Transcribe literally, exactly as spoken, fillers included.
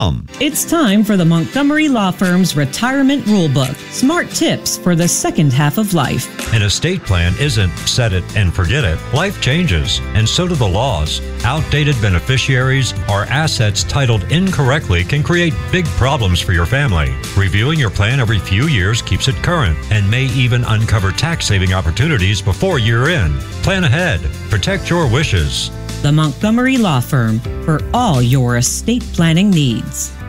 It's time for the Montgomery Law Firm's Retirement Rulebook. Smart tips for the second half of life. An estate plan isn't set it and forget it. Life changes, and so do the laws. Outdated beneficiaries or assets titled incorrectly can create big problems for your family. Reviewing your plan every few years keeps it current and may even uncover tax-saving opportunities before year-end. Plan ahead. Protect your wishes. The Montgomery Law Firm, for all your estate planning needs.